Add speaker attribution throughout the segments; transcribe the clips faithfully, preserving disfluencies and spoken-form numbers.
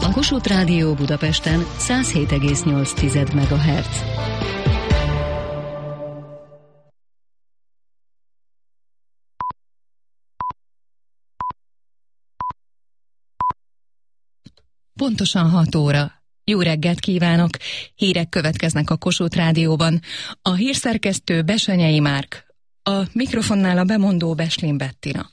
Speaker 1: A Kossuth Rádió Budapesten száz hét egész nyolc megahertz. Pontosan hat óra. Jó reggelt kívánok! Hírek következnek a Kossuth Rádióban. A hírszerkesztő Besenyei Márk, a mikrofonnál a bemondó Beslin Bettina.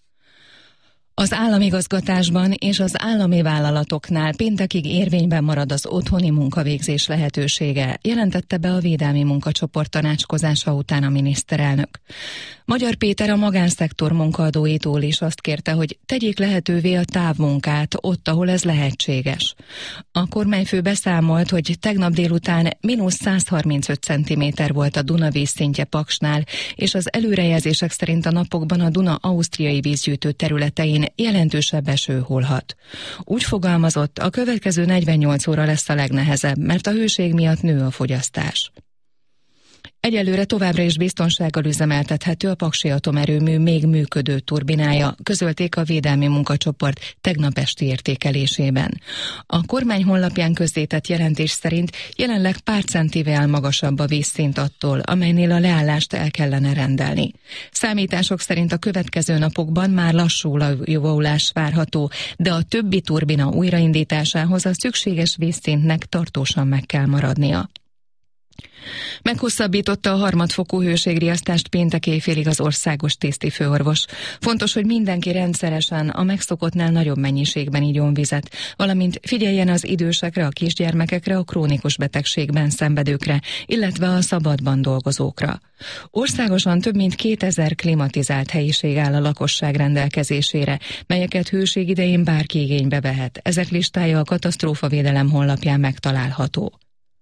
Speaker 1: Az államigazgatásban és az állami vállalatoknál péntekig érvényben marad az otthoni munkavégzés lehetősége, jelentette be a Védelmi Munkacsoport tanácskozása után a miniszterelnök. Magyar Péter a magánszektor munkaadóitól is azt kérte, hogy tegyék lehetővé a távmunkát ott, ahol ez lehetséges. A kormányfő beszámolt, hogy tegnap délután mínusz száz harmincöt centiméter volt a Duna vízszintje Paksnál, és az előrejelzések szerint a napokban a Duna ausztriai vízgyűjtő területein jelentősebb eső hullhat. Úgy fogalmazott, a következő negyvennyolc óra lesz a legnehezebb, mert a hőség miatt nő a fogyasztás. Egyelőre továbbra is biztonsággal üzemeltethető a Paksi Atomerőmű még működő turbinája, közölték a Védelmi Munkacsoport tegnap esti értékelésében. A kormány honlapján közzétett jelentés szerint jelenleg pár centivel magasabb a vízszint attól, amelynél a leállást el kellene rendelni. Számítások szerint a következő napokban már lassú javulás várható, de a többi turbina újraindításához a szükséges vízszintnek tartósan meg kell maradnia. Meghosszabbította a harmadfokú hőségriasztást péntek éjfélig az országos tésztifőorvos. Fontos, hogy mindenki rendszeresen a megszokottnál nagyobb mennyiségben igyon vizet, valamint figyeljen az idősekre, a kisgyermekekre, a krónikus betegségben szenvedőkre, illetve a szabadban dolgozókra. Országosan több mint kétezer klimatizált helyiség áll a lakosság rendelkezésére, melyeket hőség idején bárki igénybe vehet. Ezek listája a katasztrófavédelem honlapján megtalálható.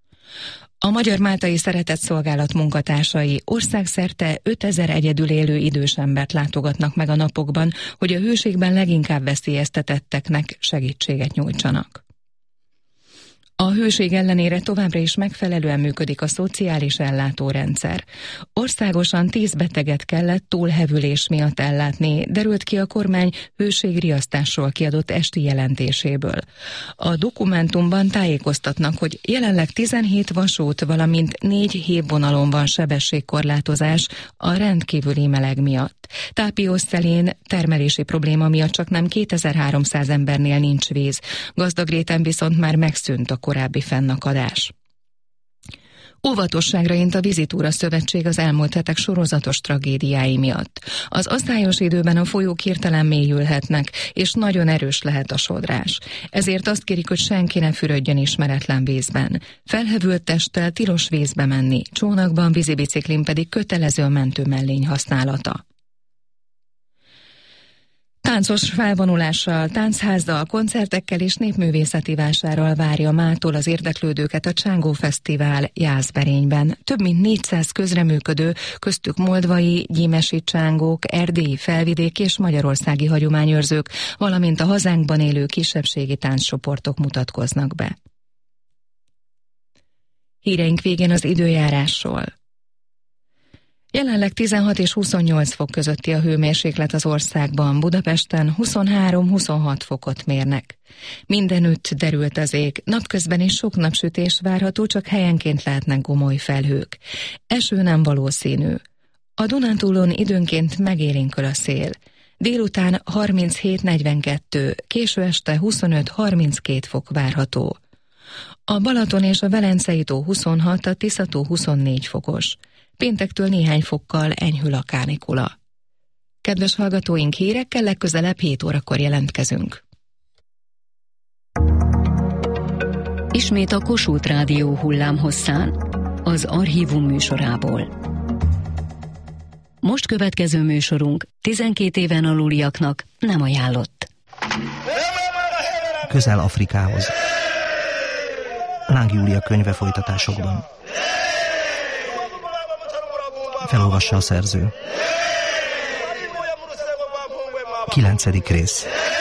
Speaker 1: A Magyar Máltai Szeretetszolgálat munkatársai országszerte ötezer egyedül élő idős embert látogatnak meg a napokban, hogy a hőségben leginkább veszélyeztetetteknek segítséget nyújtsanak. A hőség ellenére továbbra is megfelelően működik a szociális ellátórendszer. Országosan tíz beteget kellett túlhevülés miatt ellátni, derült ki a kormány hőségriasztásról kiadott esti jelentéséből. A dokumentumban tájékoztatnak, hogy jelenleg tizenhét vasút, valamint négy hévvonalon van sebességkorlátozás a rendkívüli meleg miatt. Tápiószelén termelési probléma miatt csak nem kétezer-háromszáz embernél nincs víz, Gazdagréten viszont már megszűnt a korábbi fennakadás. Óvatosságra int a Vizitúra Szövetség az elmúlt hetek sorozatos tragédiái miatt. Az asszályos időben a folyók hirtelen mélyülhetnek, és nagyon erős lehet a sodrás. Ezért azt kérik, hogy senki ne fürödjön ismeretlen vízben. Felhevült testtel tilos vízbe menni, csónakban, vízibiciklin pedig kötelező a mentőmellény használata. Táncos felvonulással, tánchazzal, koncertekkel és népművészeti vásárral várja mától az érdeklődőket a Csángó Fesztivál Jászberényben. Több mint négyszáz közreműködő, köztük moldvai, gyímesi csángók, erdélyi, felvidéki és magyarországi hagyományőrzők, valamint a hazánkban élő kisebbségi tánccsoportok mutatkoznak be. Híreink végén az időjárásról. Jelenleg tizenhat és huszonnyolc fok közötti a hőmérséklet az országban, Budapesten huszonhárom-huszonhat fokot mérnek. Mindenütt derült az ég, napközben is sok napsütés várható, csak helyenként lehetnek gomoly felhők. Eső nem valószínű. A Dunántúlon időnként megélénkül a szél. Délután harminchét negyvenkettő, késő este huszonöt-harminckét fok várható. A Balaton és a Velencei tó huszonhat, a Tisza-tó huszonnégy fokos. Péntektől néhány fokkal enyhül a kánikula. Kedves hallgatóink, hírekkel legközelebb hét órakor jelentkezünk. Ismét a Kossuth Rádió hullámhosszán, az Archívum műsorából. Most következő műsorunk tizenkét éven aluliaknak nem ajánlott.
Speaker 2: Közel Afrikához. Láng Júlia könyve folytatásokban. Felolvassa a szerző. Kilencedik rész.